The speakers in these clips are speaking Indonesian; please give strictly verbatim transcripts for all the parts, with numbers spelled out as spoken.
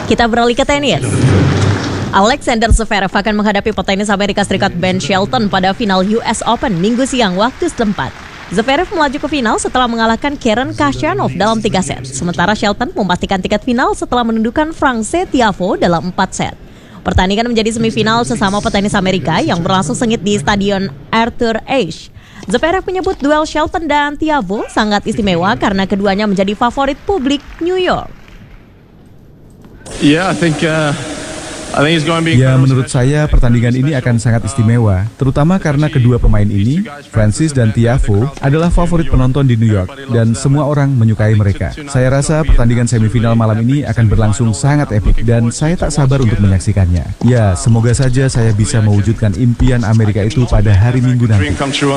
Kita beralih ke tenis. Alexander Zverev akan menghadapi petenis Amerika Serikat Ben Shelton pada final U S Open minggu siang waktu setempat. Zverev melaju ke final setelah mengalahkan Karen Khachanov dalam tiga set. Sementara Shelton memastikan tiket final setelah menundukkan Frances Tiafoe dalam empat set. Pertandingan menjadi semifinal sesama petenis Amerika yang berlangsung sengit di Stadion Arthur Ashe. Zverev menyebut duel Shelton dan Tiafoe sangat istimewa karena keduanya menjadi favorit publik New York. Yeah, I think uh... Ya, menurut saya pertandingan ini akan sangat istimewa, terutama karena kedua pemain ini, Frances dan Tiafoe, adalah favorit penonton di New York dan semua orang menyukai mereka. Saya rasa pertandingan semifinal malam ini akan berlangsung sangat epik dan saya tak sabar untuk menyaksikannya. Ya, semoga saja saya bisa mewujudkan impian Amerika itu pada hari Minggu nanti.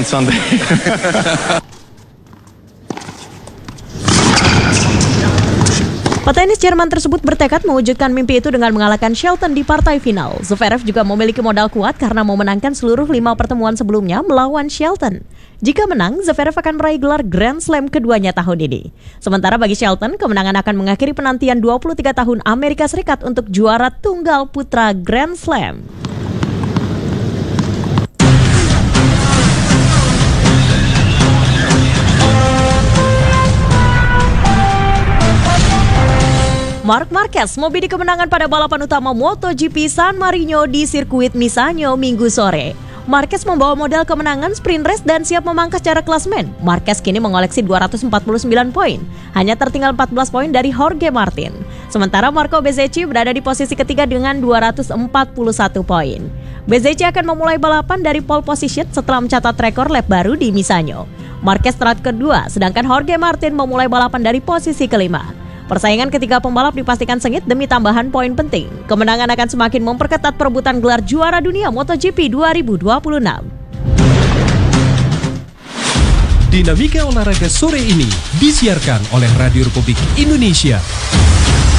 Petenis Jerman tersebut bertekad mewujudkan mimpi itu dengan mengalahkan Shelton di partai final. Zverev juga memiliki modal kuat karena memenangkan seluruh lima pertemuan sebelumnya melawan Shelton. Jika menang, Zverev akan meraih gelar Grand Slam keduanya tahun ini. Sementara bagi Shelton, kemenangan akan mengakhiri penantian dua puluh tiga tahun Amerika Serikat untuk juara tunggal putra Grand Slam. Marc Marquez mau bidik kemenangan pada balapan utama MotoGP San Marino di sirkuit Misano minggu sore. Marquez membawa modal kemenangan sprint race dan siap memangkas jarak klasemen. Marquez kini mengoleksi dua ratus empat puluh sembilan poin, hanya tertinggal empat belas poin dari Jorge Martin. Sementara Marco Bezzecchi berada di posisi ketiga dengan dua ratus empat puluh satu poin. Bezzecchi akan memulai balapan dari pole position setelah mencatat rekor lap baru di Misano. Marquez start kedua, sedangkan Jorge Martin memulai balapan dari posisi kelima. Persaingan ketiga pembalap dipastikan sengit demi tambahan poin penting. Kemenangan akan semakin memperketat perebutan gelar juara dunia MotoGP dua ribu dua puluh enam. Dinamika olahraga sore ini disiarkan oleh Radio Republik Indonesia.